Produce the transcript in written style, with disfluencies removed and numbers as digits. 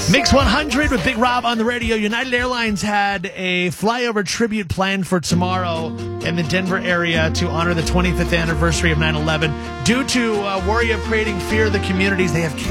Mix 100 with Big Rob on the radio. United Airlines had a flyover tribute planned for tomorrow in the Denver area to honor the 25th anniversary of 9/11. Due to worry of creating fear of the communities, they have